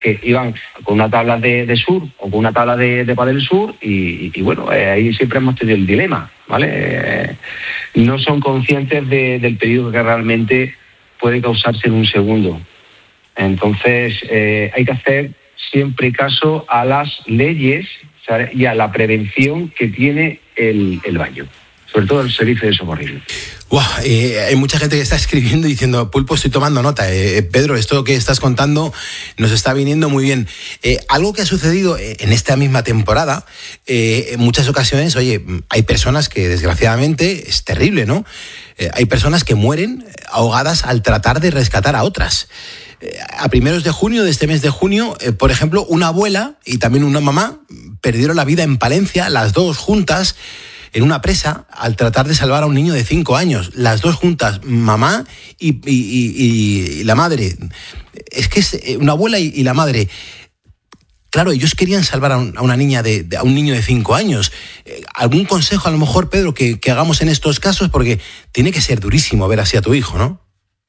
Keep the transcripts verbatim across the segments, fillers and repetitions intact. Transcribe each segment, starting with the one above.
que iban con una tabla de, de surf o con una tabla de, de pádel surf y, y bueno, eh, ahí siempre hemos tenido el dilema, ¿vale? Eh, no son conscientes de, del peligro que realmente puede causarse en un segundo. Entonces, eh, hay que hacer siempre caso a las leyes, ¿sabes? Y a la prevención que tiene el, el baño, sobre todo el servicio de socorrismo. Wow, eh, hay mucha gente que está escribiendo diciendo, Pulpo, estoy tomando nota. Eh, Pedro, esto que estás contando nos está viniendo muy bien. Eh, algo que ha sucedido en esta misma temporada, eh, en muchas ocasiones, oye, hay personas que desgraciadamente, es terrible, ¿no? Eh, hay personas que mueren ahogadas al tratar de rescatar a otras. Eh, a primeros de junio, de este mes de junio, eh, por ejemplo, una abuela y también una mamá perdieron la vida en Palencia, las dos juntas, en una presa, al tratar de salvar a un niño de cinco años. Las dos juntas, mamá y, y, y, y la madre. Es que es una abuela y, y la madre. Claro, ellos querían salvar a, un, a una niña de, de a un niño de cinco años. Eh, ¿Algún consejo, a lo mejor, Pedro, que, que hagamos en estos casos? Porque tiene que ser durísimo ver así a tu hijo, ¿no?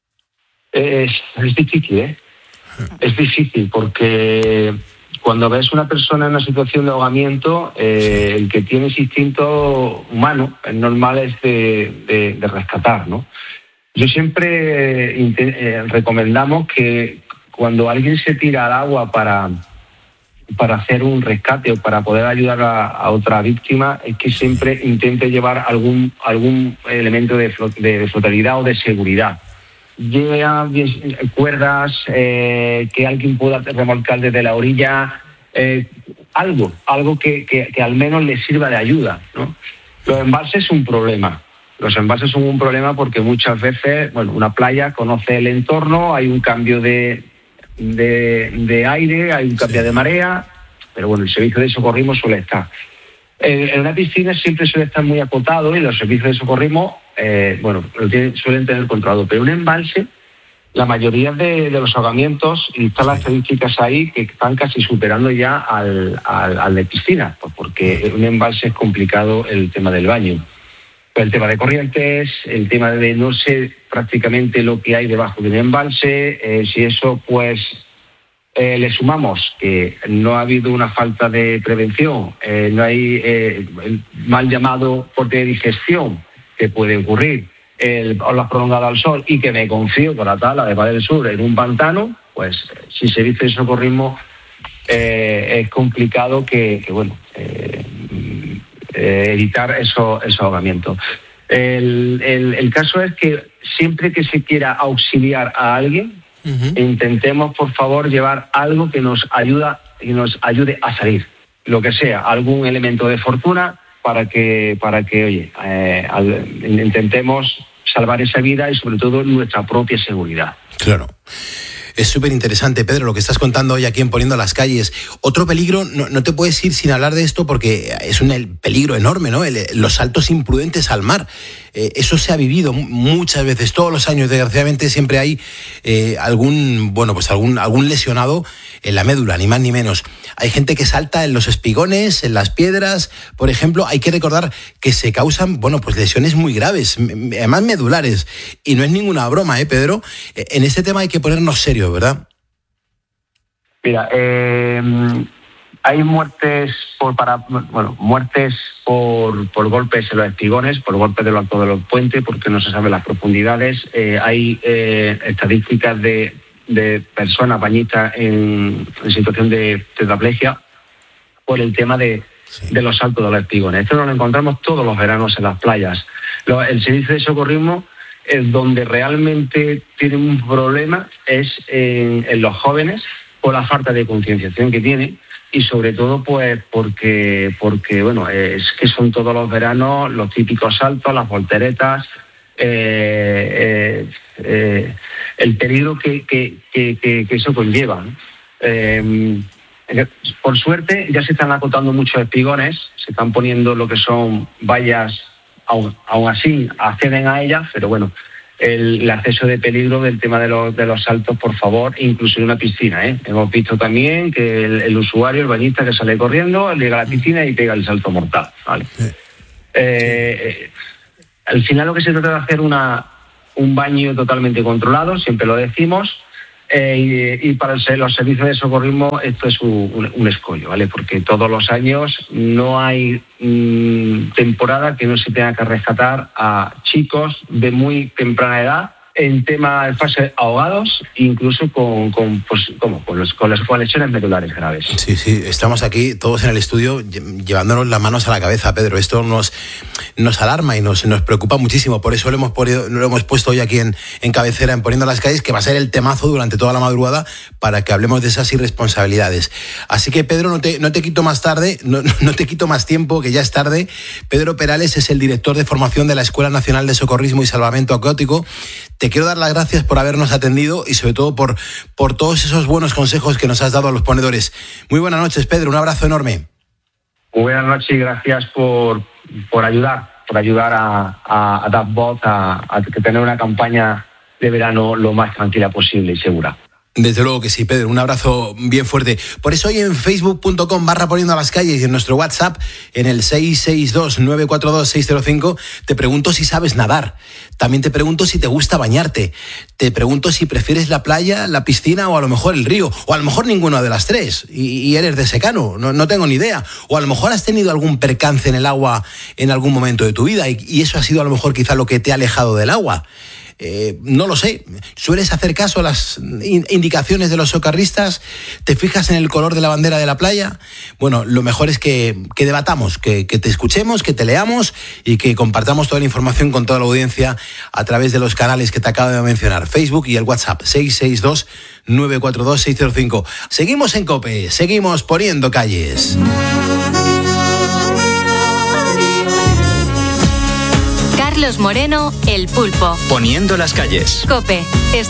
Es, es difícil, ¿eh? Es difícil porque cuando ves una persona en una situación de ahogamiento, eh, el que tiene ese instinto humano, es normal, es de, de, de rescatar, ¿no? Yo siempre eh, eh, recomendamos que cuando alguien se tira al agua para, para hacer un rescate o para poder ayudar a, a otra víctima, es que siempre intente llevar algún, algún elemento de, flot, de flotalidad o de seguridad. Lleva cuerdas, eh, que alguien pueda remolcar desde la orilla, eh, algo, algo que, que, que al menos le sirva de ayuda, ¿no? Los embalses son un problema. Los embalses son un problema porque muchas veces, bueno, una playa conoce el entorno, hay un cambio de, de, de aire, hay un cambio de marea, pero bueno, el servicio de socorrismo suele estar. En, en una piscina siempre suele estar muy acotado y los servicios de socorrismo, eh, bueno, lo tienen, suelen tener controlado, pero un embalse, la mayoría de, de los ahogamientos, y están las estadísticas ahí que están casi superando ya al, al, al de piscina, pues porque un embalse es complicado el tema del baño. El tema de corrientes, el tema de no sé prácticamente lo que hay debajo de un embalse, eh, si eso pues eh, le sumamos que no ha habido una falta de prevención, eh, no hay eh, el mal llamado corte de digestión que puede ocurrir, el, olas prolongadas al sol y que me confío con la tabla de Padel Sur en un pantano, pues si se dice el socorrismo eh, es complicado que, que bueno, eh, eh, evitar eso, esos ahogamientos. El, el, el caso es que siempre que se quiera auxiliar a alguien, uh-huh. intentemos por favor llevar algo que nos ayuda, que nos ayude a salir, lo que sea, algún elemento de fortuna para que, para que oye, eh, al, intentemos salvar esa vida y sobre todo nuestra propia seguridad. Claro. Es súper interesante, Pedro, lo que estás contando hoy aquí en Poniendo las Calles. Otro peligro, no, no te puedes ir sin hablar de esto porque es un peligro enorme, ¿no? El, los saltos imprudentes al mar. Eh, eso se ha vivido muchas veces, todos los años. Desgraciadamente siempre hay eh, algún, bueno, pues algún, algún lesionado en la médula, ni más ni menos. Hay gente que salta en los espigones, en las piedras, por ejemplo. Hay que recordar que se causan, bueno, pues lesiones muy graves, además medulares. Y no es ninguna broma, ¿eh, Pedro? En este tema hay que ponernos serios, ¿verdad? Mira, eh, hay muertes por para bueno muertes por, por golpes en los espigones, por golpes de lo alto de los puentes, porque no se saben las profundidades. Eh, hay eh, estadísticas de, de personas bañistas en, en situación de tetraplegia por el tema de, sí. de los saltos de los espigones. Esto nos lo encontramos todos los veranos en las playas. Lo, el servicio de socorrismo es donde realmente tienen un problema es en, en los jóvenes por la falta de concienciación que tienen y sobre todo pues porque porque bueno es que son todos los veranos los típicos saltos, las volteretas, eh, eh, eh, el peligro que, que, que, que, que eso conlleva, ¿no? Eh, por suerte ya se están acotando muchos espigones, se están poniendo lo que son vallas. Aún, aún así acceden a ellas, pero bueno, el, el acceso de peligro del tema de los, de los saltos, por favor, incluso en una piscina, ¿eh? Hemos visto también que el, el usuario, el bañista que sale corriendo, llega a la piscina y pega el salto mortal, ¿vale? Sí. Eh, al final lo que se trata de hacer una, un baño totalmente controlado, siempre lo decimos, Eh, y, y para el, los servicios de socorrismo esto es un, un, un escollo, ¿vale? Porque todos los años no hay mmm, temporada que no se tenga que rescatar a chicos de muy temprana edad en tema de fase ahogados, incluso con, con, pues, como, con, los, con, las, con lesiones medulares graves. Sí, sí, estamos aquí todos en el estudio llevándonos las manos a la cabeza, Pedro. Esto nos, nos alarma y nos, nos preocupa muchísimo. Por eso lo hemos, ponido, lo hemos puesto hoy aquí en, en cabecera, en Poniendo las Calles, que va a ser el temazo durante toda la madrugada para que hablemos de esas irresponsabilidades. Así que, Pedro, no te, no te quito más tarde, no, no te quito más tiempo, que ya es tarde. Pedro Perales es el director de formación de la Escuela Nacional de Socorrismo y Salvamento Acuático. Te quiero dar las gracias por habernos atendido y sobre todo por, por todos esos buenos consejos que nos has dado a los ponedores. Muy buenas noches, Pedro, un abrazo enorme. Buenas noches y gracias por, por ayudar, por ayudar a, a, a dar voz, a, a tener una campaña de verano lo más tranquila posible y segura. Desde luego que sí, Pedro, un abrazo bien fuerte. Por eso hoy en facebook punto com barra Poniendo a las Calles y en nuestro WhatsApp, en el seis seis dos nueve cuatro dos seis cero cinco, te pregunto si sabes nadar. También te pregunto si te gusta bañarte. Te pregunto si prefieres la playa, la piscina o a lo mejor el río. O a lo mejor ninguna de las tres. Y, y eres de secano, no, no tengo ni idea. O a lo mejor has tenido algún percance en el agua en algún momento de tu vida y, y eso ha sido a lo mejor quizá lo que te ha alejado del agua. Eh, no lo sé. ¿Sueles hacer caso a las indicaciones de los socorristas? ¿Te fijas en el color de la bandera de la playa? Bueno, lo mejor es que, que debatamos, que, que te escuchemos, que te leamos y que compartamos toda la información con toda la audiencia a través de los canales que te acabo de mencionar, Facebook y el WhatsApp seis seis dos nueve cuatro dos seis cero cinco. Seguimos en COPE, seguimos poniendo calles. Carlos Moreno, El Pulpo. Poniendo las Calles. COPE.